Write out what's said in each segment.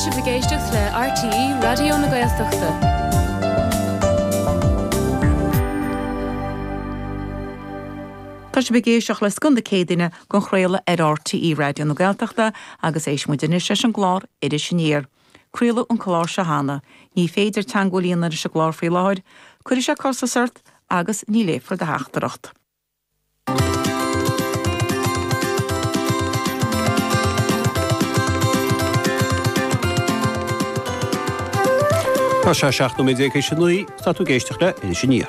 Tá si bhgéisteach le RTE Radio na Gaeltachta. Tá si bhgéisteach le scunda cédaine gon chraoladh ar RTE Radio na Gaeltachta agus éis mu duine sé an glár idir sinnéir. Craoladh an chláir se hána, ní féidir teangolíonn ar se glár faoi láir, chuir se cosa sort agus ní léfar de heachtareacht. Tá sé 16 nuí tá tú géisteach le idir sinnéir.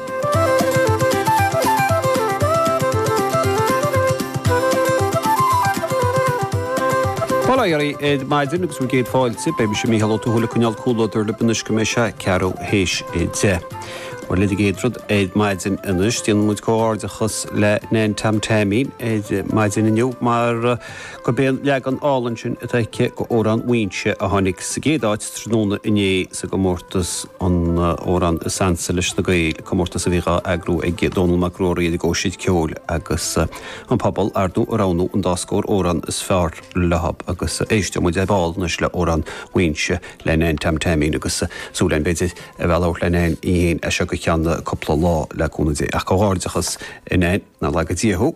Pálaí maidin agus bhfuil géad fáilte be sé míhall tú thula chuneal cúlóidir le bunisce me se cearú héis de. Or lidigéadrod maidin inis, díon múid cóárdachas le nén tamtáimín maidin inniu, mar go béan leag an álan sin a teice go órán uínse a tháinig sa géadáid tróna inné sa go mórtas an órán sansa leis na gail, go mórtas a bhícha agrú ag Donald Macrory ag góisiid ceol agus an pobl ardú aránú an dáscór órán is fearr lehab agus éiste múid báilnas le órán uínse le nén tamtáimín agus súlein beidir a bhheáir le nén íon a se go ceanna coppla lá leúna dé ach goáirdachas inéin na le go díthú.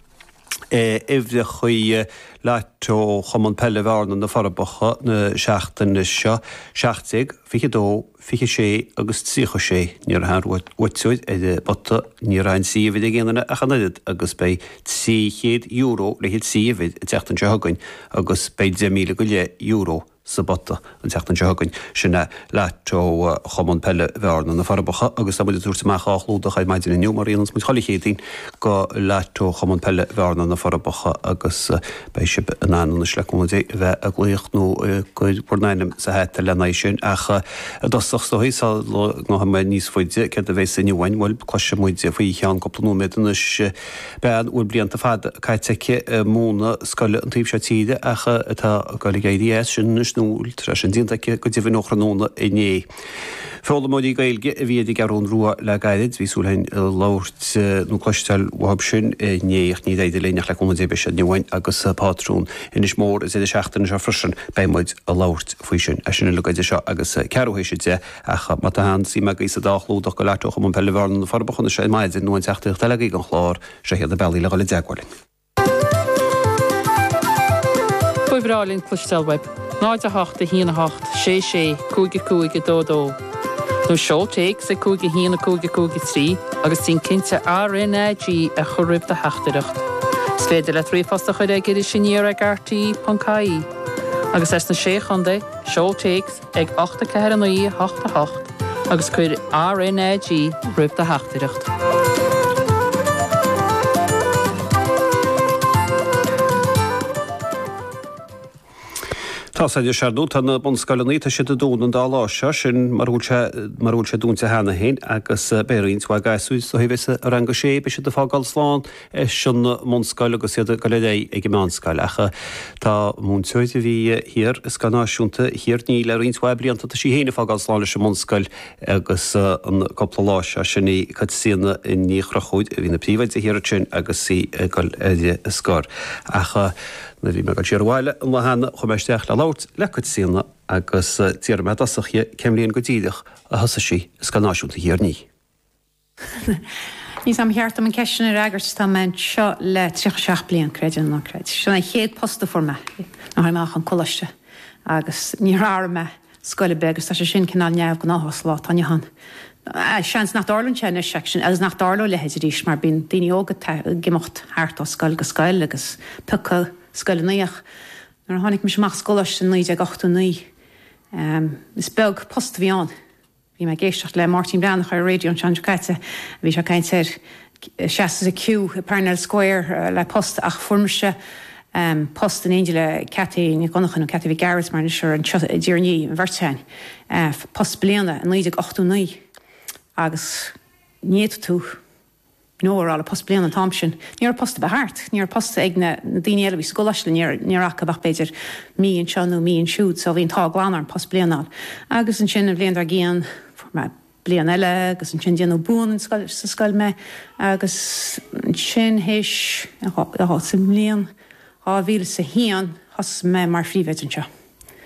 Ifde chuí leitó chaman pelle bharna na farbacha na seachtain seo 60, fiche dó, fiche sé agus tícha sé níor an uitúid bata ní rain síomhid a ggéanana a chanadid agus bei €300 le hit síomhid a teachtain sehagann agus bei €10,000 go le euro sa bata an teachtain sehagann sinna leitó chaman pelle bharna na farbacha agus am dúir sa meach achlúda chaid maidin inniu mar réanans mu cholichétín go leitó chaman pelle bharna na farbacha agus bei se an anna sleúna dé bheith a gluochnú goid bornainem sa héta lenaid sin acha dosach sa hís ná ha níos foiide ce a bhééis inniuhain bhil cos muide faoi chean goplanúméidir bean úl blianta fad caiiteice múna scoile an tíb se tíide acha atá galigéidir sin núil tre sin díntace go dtíh nóchranóna inné. Fála módí gailge a bhíad garún ruá le gaiid, hí súlainn láirt nó cloisteil wahab sin néoch ní éidir léoach leúna dé se nuhain agus pátrún inis mór is idir seachtain se frisin beimid a láirt faoi sin a sinna legaide seo agus ceúhéisi de acha mat a sí me is a dálúach go leitoch am an pellehharna na farbachanna sé maidid nó an teachtaíocht telegaí an chlár sé héad a bailí le gáil deagháilin. Fuibrálinn cloistelweb. 9 híana 8 sé cúige dódó. Nó seoltéig sa cúige híana cúige trí agus tín cinnte RNAG a choribh de heachtareacht. Sféidir le trífasta chuir ag idir sinnéar ag RTE.caí. Agus es na sé chunda seoltéig ag 8 agus chuir RNAG ribh de heachtareacht. Tá idir seú tanna bonscailnaí tá siad a dún an dá láise sin marúil se dúnta hena héin agus béíonshá gaiúid so híhs a ranga sé be si a fágáil sláán sin mscail agus siad go le ag meánscail acha tá múnseid a bhí hir is gannáisiúnta hir ní le rionshá blianta tá sí héna fágáil sláán se mscail agus an coppla láise sinna catíanana in ní chrachuid a bhína príomhaid a hir sin agus sí goil éide scór acha na bhí me go tíarhhaile an lehanana chuméisteach le láirt le sína agus tíar me asachché cemlíonn go díideach a thosa sí is gannáisiúnta hir ní. Nís am cheart am an ceisina ragart tá men seo le 36 blion creidin nó creid. Sena chéad posta for me na haimach an colaiste agus ní rá me scoile begus tá sé sin cinál neamh go náhaslá tannehan. Seans nach darlann sé section agus nach darló le heidir ríis mar bín daoine ógad gimocht háart á scoil go scoil agus puca scoilnaíoch. Nar tháinig mis meach scoláiste 9 is beg post bhíán. Bhí me géisteach le Martin Brannach ar radio an Seancaite, bhí se caiint sé 60 Parnell Square le post ach formise post an Angela Cathy ní gonachan an Cathy Garrett mar sure an Dírní an Vertein post bliana an 9 agus níiad tú nóir á post blian an Thompson. Níor post be hart, níor post ag na daine eile bhí scoláiste níor acha bach beidir míon seanú míon siúd, so bhíon tá glánar an post blianál. Agus an sin a bblion ar géan me blian eile, agus an sin déanú bún sa scoil me, agus an sin héis a sa mlíon á bhíle sa hían has me mar fríomhhéid an seo.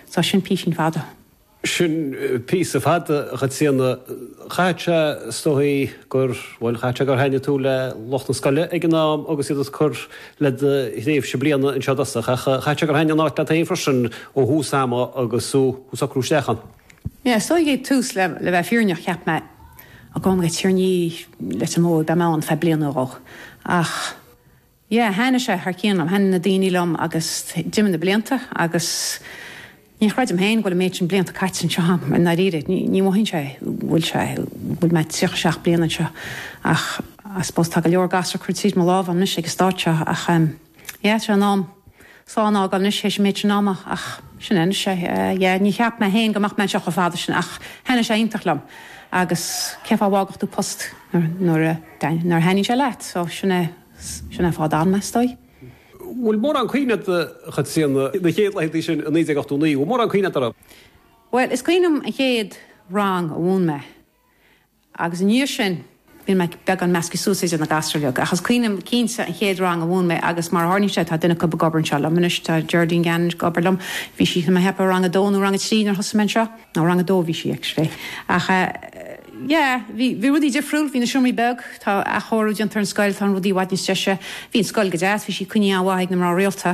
Tá sin pí sin fada. Sin pí a fada chatíanana chaite stoí gur bhfuil chaite gur haine tú le lochtan scaile ag an nám agus iad chur le réomh se blianana in seodasa chaite gur haine náit le taon freisin ó húsáama agus húsacrústechan. Ja, so gé túús le bheith fiúneach cheap me a gom go tíirní le mó be me an fe blianúch ach hena sé th céanam hena na daoinelam agus dimin na blianta agus ní chreidim héin goil méid an blianta caiit san seam an na riad ní mhainn sé bhfuil me tuoch seach bliana se ach spós tá go leor gasar chutíid má láh an sé go státe ach se nám sáná gan is hééis méid náma ach sin sé ní cheap me héin goach me seach go fáda sin ach hena sé intachlam agus cefá bhágacht tú post nar henin sé leit so sinna fád an me stoi. Bhfuil mór an chuoine chatíanana na chéad leití sin a 1989 bhfuil mór an chuoine arab. Well, is cuiinem a chéad rang a bhún me agus níor sin bhín me beag an measci súsaid na gastroleog achas cuiinem cínsa a chéad rang a bhún me agus mar háirní sé tá duine go gobarn se le muis tá Jardín gan gobarlam bhí si me hepa rang a dónú rang a trínar thosamen seo ná rang a dó bhí si extré ach bhí rudí difriúil hí na siúmí beg tá a chóú an tar an scoil tá rudí bhaid níteise hín scoil go deas hí si cuine áhaigh na mar réalta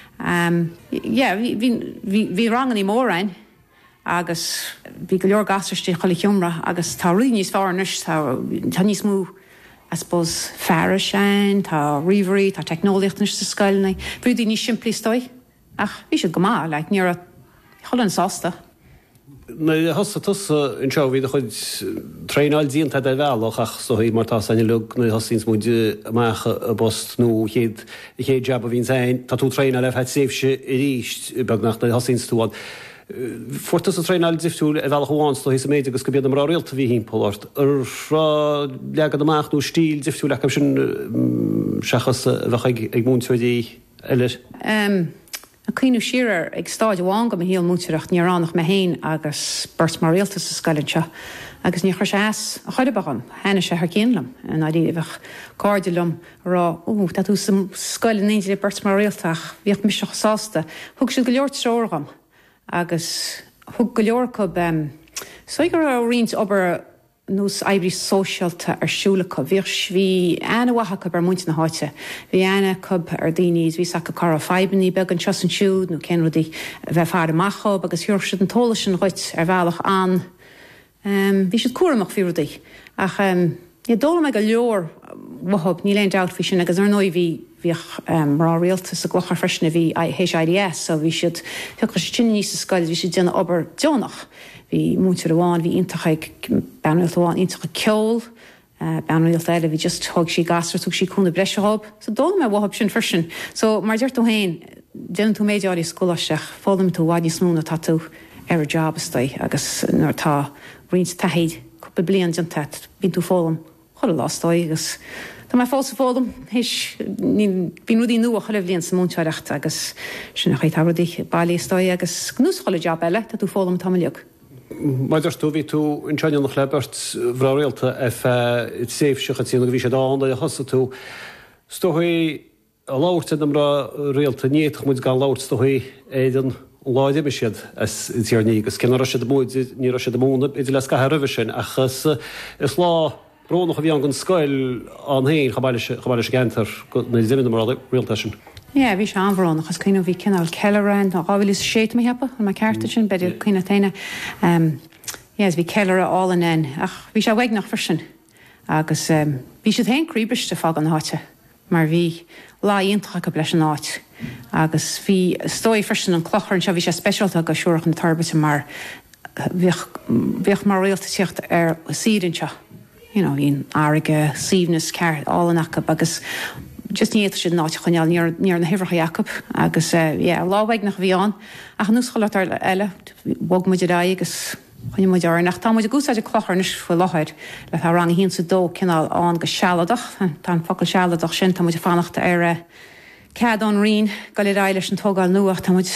hí rangan í mórrain agus bhí go leor gasirtí chola chiomra agus tá ruí níos fáris tá níos mú spós fearra sein tá riverí tá technoliachtnis sa scoilna bhúdí ní siimplí stoi ach bhí si go má le ní cholan sásta. Na hosa tusa in seo bhí chuid tréáil díonanta de bhealach ach so hí martá sanine lug na hosíns múide amach a bost nó chéad jab a bhín sein tá tú tréine leh heit séfse i ríist bag nach na hosíns túád. Fortas a tréáil difú a bhealach háin tó hís méid agus go bead am rá réalta bhí hín póláirt ar leagad amach nó stíl difú le sin seachas a bheith ag múntuidí eile. A cuiinú siar ag stáid bháin go híal múteach níarránach me héin agus burt mar réaltas sa scoilse agus ní chu sé a chuide bagam hena sé th céanlam an dí bheith cáidelumm rá tá tú sem scoil néidir burt mar réaltach bhíoh mis sásta thug si go leor trógam agus thug go leor go so gur a rint obair nús aibrí sóisialta arsúlacha bhí anhacha ar muinte na háite. Bhí ana cub ar daoine bhí sac cara febanní beag an teas an siúd nó cén rudí bheith fear amachcha agus thuir siad an tóla sin chuit ar bhealach an. Bhí siad cuaramach fiúdaí ach dóla me go leor wahab ní leon dat fhí sin agus ar nói bhí rá réalta sa gluchar freisna bhí HIDS so bhí siad thucha sin níos sa scoil bhí siad déanana obair deonach. Bhí mútear amháin bhí intachaig benúiltáin intacha ceol benúilt eile bhí just thug sí gasar tug sí chuna breisehab, so dul me bhhab sin frisin. So mar dúirt tú héin déann tú méidirí scoláisteach fálam tú bhaidí smúna tá tú ar a jobbastaí agus nuair tá rint tahéid cúpa blian deantat bín tú fálam chola lástáid agus Tá mai fása fálam bhí rudí nua cholah blion sa múnteireacht agus sinna chuid tabhradí bailíostáid agus nús chola job eile tá tú fálam tamaileog. Maidir tú ví tú in China nach lebert vrá réalta séf sechatí ví sé dána a hosa tú stohí a láirte am ra réalta níach muid gan láirt stohí éan láide me siad as tíarní agus cin se múid ní se múna idir les ga rih sin achas is lá brnach a bhí an gon scoil an héin chabaile gentar na zimime mar réalta sin. Ja, bhí sé anhrán achas cuioine bhí cinál ceilerein á gáhfuil séit mé hepa an ceirta sin beidir cuioine taine bhí ceilere álan in ach bhí sé bhaig nach frisin agus bhí sé héin críbeiste fág an háte mar bhí lá iontacha go leis an áit agus bhí stoi frisin an clochann se bhí sé speisialta go siúach an tarbate mar bhíoh mar réalta tíocht ar sírinse hín áige síbnas ceir álanach agus just níiad sin náte chuineal níar na hifracha Jacob agus láhaig nach bhíán ach nús cholat ar eile bhg muidir ra agus chuine muidir nach tá muidir gúsáid a clocharnis fu láthir le tá rang hín sa dó cinál an go sealadach tá focail sealadach sin tá muidir fannachta ar cead an rion go le ra leis an tógáil nuach tá muid